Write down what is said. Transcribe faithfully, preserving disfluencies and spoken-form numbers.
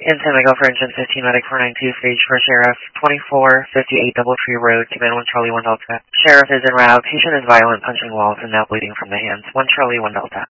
In San Miguel for engine fifteen, medic four nine two, stage for Sheriff, twenty-four fifty-eight Doubletree Road, command one Charlie one Delta. Sheriff is en route, patient is violent, punching walls and now bleeding from the hands, one Charlie one Delta.